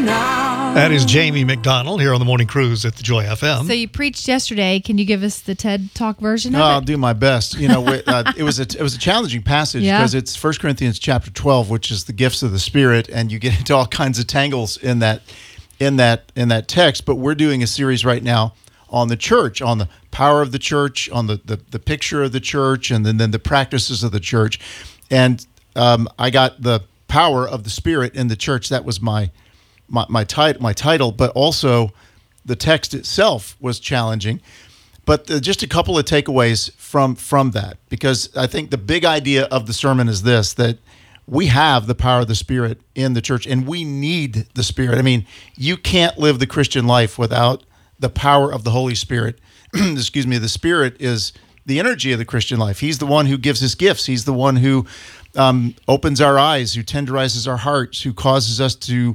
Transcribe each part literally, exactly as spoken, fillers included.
now. That is Jamie McDonald here on the Morning Cruise at the Joy F M. So you preached yesterday. Can you give us the TED Talk version of No, it? I'll do my best. You know, uh, it was a it was a challenging passage Yeah. because it's First Corinthians chapter twelve, which is the gifts of the Spirit, and you get into all kinds of tangles in that in that in that text. But we're doing a series right now on the church, on the power of the church, on the the, the picture of the church, and then, then the practices of the church. And um, I got the power of the Spirit in the church. That was my my my, tit- my title, but also the text itself was challenging. But uh, just a couple of takeaways from from that, because I think the big idea of the sermon is this, that we have the power of the Spirit in the church, and we need the Spirit. I mean, you can't live the Christian life without the power of the Holy Spirit. Excuse me, the Spirit is the energy of the Christian life. He's the one who gives us gifts. He's the one who um, opens our eyes, who tenderizes our hearts, who causes us to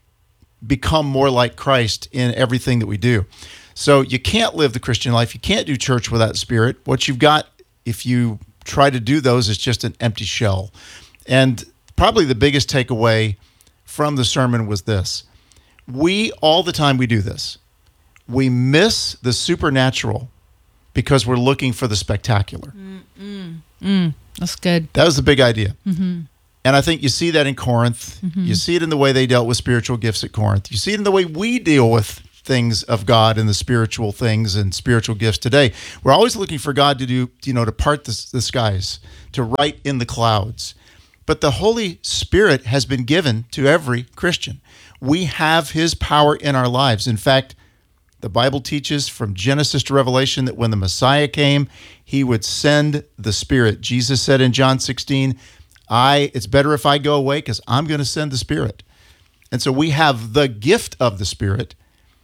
become more like Christ in everything that we do. So you can't live the Christian life. You can't do church without Spirit. What you've got, if you try to do those, is just an empty shell. And probably the biggest takeaway from the sermon was this. We, all the time we do this, we miss the supernatural because we're looking for the spectacular. Mm, mm, mm. That's good. That was the big idea. Mm-hmm. And I think you see that in Corinth. Mm-hmm. You see it in the way they dealt with spiritual gifts at Corinth. You see it in the way we deal with things of God and the spiritual things and spiritual gifts today. We're always looking for God to do, you know, to part the, the skies, to write in the clouds. But the Holy Spirit has been given to every Christian. We have His power in our lives. In fact, the Bible teaches from Genesis to Revelation that when the Messiah came, He would send the Spirit. Jesus said in John sixteen, I, it's better if I go away because I'm going to send the Spirit. And so we have the gift of the Spirit,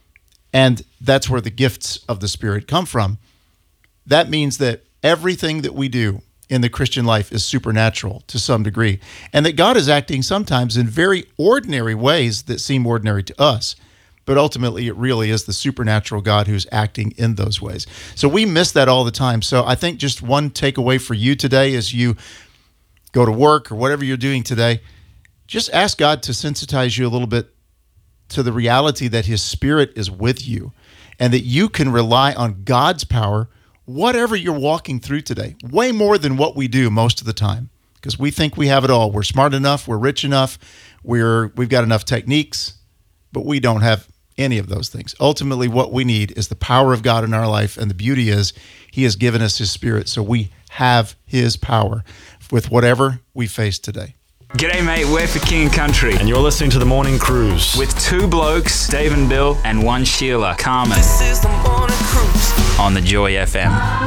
and that's where the gifts of the Spirit come from. That means that everything that we do in the Christian life is supernatural to some degree, and that God is acting sometimes in very ordinary ways that seem ordinary to us, but ultimately it really is the supernatural God who's acting in those ways. So we miss that all the time. So I think just one takeaway for you today as you go to work or whatever you're doing today, just ask God to sensitize you a little bit to the reality that His Spirit is with you and that you can rely on God's power whatever you're walking through today, way more than what we do most of the time, because we think we have it all. We're smart enough, we're rich enough, we're, we've got enough techniques, but we don't have any of those things. Ultimately, what we need is the power of God in our life, and the beauty is He has given us His Spirit, so we have His power with whatever we face today. G'day mate, we're for King and Country. And you're listening to The Morning Cruise. With two blokes, Dave and Bill, and one Sheila, Carmen. This is the morning cruise On the Joy F M.